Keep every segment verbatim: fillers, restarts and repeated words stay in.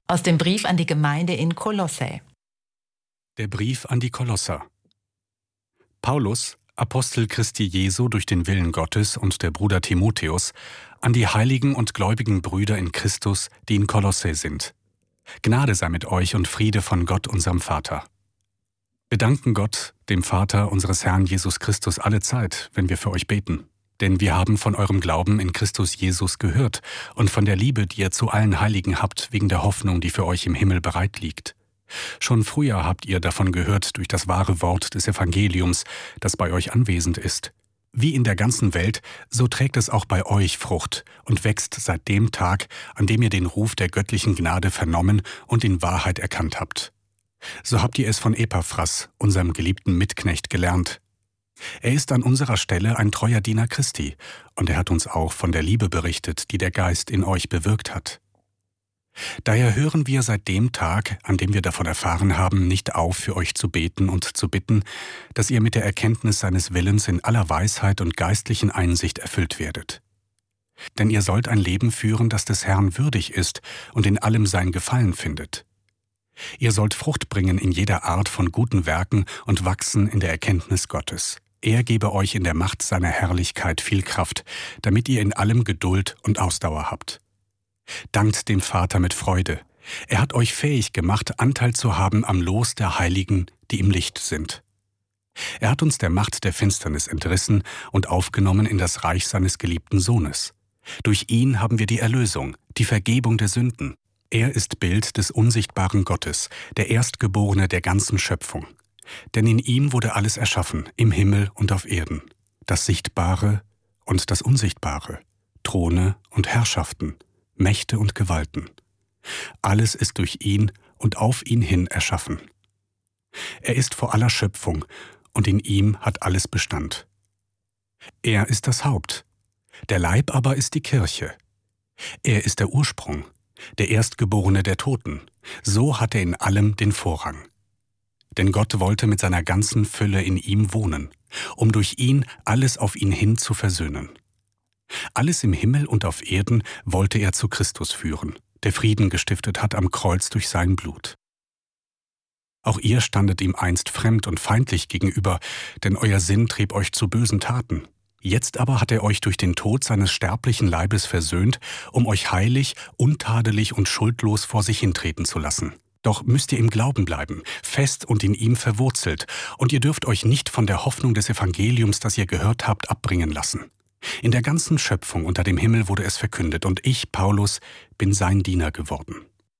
Aus dem Brief an die Gemeinde in Kolossä. Der Brief an die Kolosser. Paulus, Apostel Christi Jesu durch den Willen Gottes und der Bruder Timotheus, an die heiligen und gläubigen Brüder in Christus, die in Kolossä sind. Gnade sei mit euch und Friede von Gott, unserem Vater. Wir danken Gott, dem Vater unseres Herrn Jesus Christus, alle Zeit, wenn wir für euch beten. Denn wir haben von eurem Glauben in Christus Jesus gehört und von der Liebe, die ihr zu allen Heiligen habt, wegen der Hoffnung, die für euch im Himmel bereit liegt. Schon früher habt ihr davon gehört durch das wahre Wort des Evangeliums, das bei euch anwesend ist. Wie in der ganzen Welt, so trägt es auch bei euch Frucht und wächst seit dem Tag, an dem ihr den Ruf der göttlichen Gnade vernommen und in Wahrheit erkannt habt. So habt ihr es von Epaphras, unserem geliebten Mitknecht, gelernt. Er ist an unserer Stelle ein treuer Diener Christi, und er hat uns auch von der Liebe berichtet, die der Geist in euch bewirkt hat. Daher hören wir seit dem Tag, an dem wir davon erfahren haben, nicht auf, für euch zu beten und zu bitten, dass ihr mit der Erkenntnis seines Willens in aller Weisheit und geistlichen Einsicht erfüllt werdet. Denn ihr sollt ein Leben führen, das des Herrn würdig ist und in allem sein Gefallen findet. Ihr sollt Frucht bringen in jeder Art von guten Werken und wachsen in der Erkenntnis Gottes. Er gebe euch in der Macht seiner Herrlichkeit viel Kraft, damit ihr in allem Geduld und Ausdauer habt. Dankt dem Vater mit Freude. Er hat euch fähig gemacht, Anteil zu haben am Los der Heiligen, die im Licht sind. Er hat uns der Macht der Finsternis entrissen und aufgenommen in das Reich seines geliebten Sohnes. Durch ihn haben wir die Erlösung, die Vergebung der Sünden. Er ist Bild des unsichtbaren Gottes, der Erstgeborene der ganzen Schöpfung. Denn in ihm wurde alles erschaffen, im Himmel und auf Erden, das Sichtbare und das Unsichtbare, Throne und Herrschaften, Mächte und Gewalten. Alles ist durch ihn und auf ihn hin erschaffen. Er ist vor aller Schöpfung, und in ihm hat alles Bestand. Er ist das Haupt, der Leib aber ist die Kirche. Er ist der Ursprung, der Erstgeborene der Toten, so hat er in allem den Vorrang. Denn Gott wollte mit seiner ganzen Fülle in ihm wohnen, um durch ihn alles auf ihn hin zu versöhnen. Alles im Himmel und auf Erden wollte er zu Christus führen, der Frieden gestiftet hat am Kreuz durch sein Blut. Auch ihr standet ihm einst fremd und feindlich gegenüber, denn euer Sinn trieb euch zu bösen Taten. Jetzt aber hat er euch durch den Tod seines sterblichen Leibes versöhnt, um euch heilig, untadelig und schuldlos vor sich hintreten zu lassen. Doch müsst ihr im Glauben bleiben, fest und in ihm verwurzelt, und ihr dürft euch nicht von der Hoffnung des Evangeliums, das ihr gehört habt, abbringen lassen. In der ganzen Schöpfung unter dem Himmel wurde es verkündet, und ich, Paulus, bin sein Diener geworden.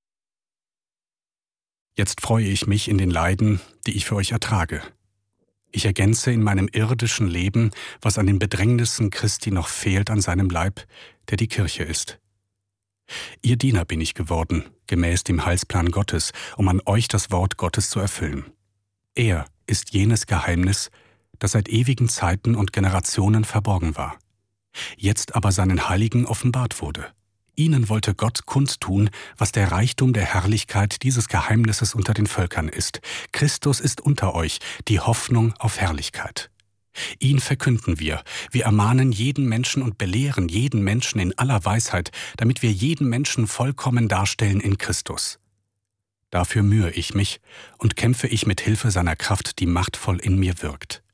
Jetzt freue ich mich in den Leiden, die ich für euch ertrage. Ich ergänze in meinem irdischen Leben, was an den Bedrängnissen Christi noch fehlt an seinem Leib, der die Kirche ist. Ihr Diener bin ich geworden, gemäß dem Heilsplan Gottes, um an euch das Wort Gottes zu erfüllen. Er ist jenes Geheimnis, das seit ewigen Zeiten und Generationen verborgen war, jetzt aber seinen Heiligen offenbart wurde. Ihnen wollte Gott kundtun, was der Reichtum der Herrlichkeit dieses Geheimnisses unter den Völkern ist. Christus ist unter euch, die Hoffnung auf Herrlichkeit. Ihn verkünden wir, wir ermahnen jeden Menschen und belehren jeden Menschen in aller Weisheit, damit wir jeden Menschen vollkommen darstellen in Christus. Dafür mühe ich mich und kämpfe ich mit Hilfe seiner Kraft, die machtvoll in mir wirkt.